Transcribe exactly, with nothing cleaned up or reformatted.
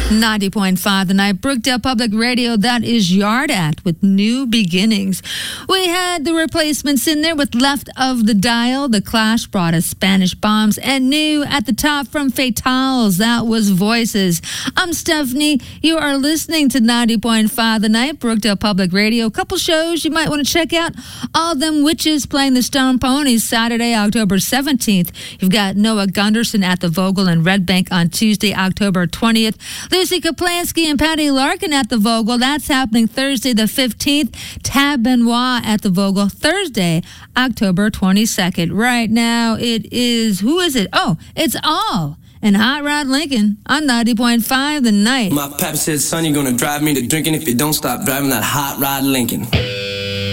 ninety point five The Night, Brookdale Public Radio. That is Yard Act with New Beginnings. We had the replacements in there with Left of the Dial. The Clash brought us Spanish Bombs, and new at the top from Fatales. That was Voices. I'm Stephanie. You are listening to ninety point five The Night, Brookdale Public Radio. A couple shows you might want to check out. All Them Witches playing the Stone Ponies Saturday, October seventeenth. You've got Noah Gunderson at the Vogel in Red Bank on Tuesday, October twentieth. Lucy Kaplansky and Patty Larkin at the Vogel. That's happening Thursday the fifteenth. Tab Benoit at the Vogel Thursday, October twenty-second. Right now it is, who is it? Oh, it's All and Hot Rod Lincoln on ninety point five The Night. My papa said, son, you're gonna drive me to drinking if you don't stop driving that Hot Rod Lincoln.